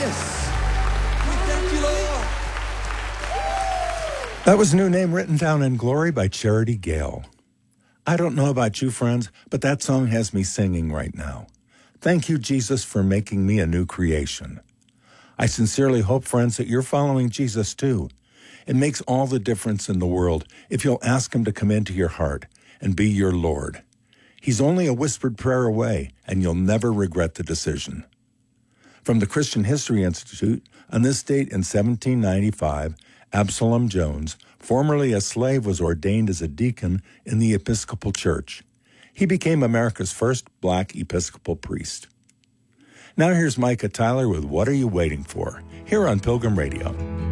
Yes. We thank you, Lord. That was New Name Written Down in Glory by Charity Gale. I don't know about you, friends, but that song has me singing right now. Thank you, Jesus, for making me a new creation. I sincerely hope, friends, that you're following Jesus too. It makes all the difference in the world if you'll ask him to come into your heart and be your Lord. He's only a whispered prayer away, and you'll never regret the decision. From the Christian History Institute, on this date in 1795, Absalom Jones, formerly a slave, was ordained as a deacon in the Episcopal Church. He became America's first black Episcopal priest. Now here's Micah Tyler with What Are You Waiting For? Here on Pilgrim Radio.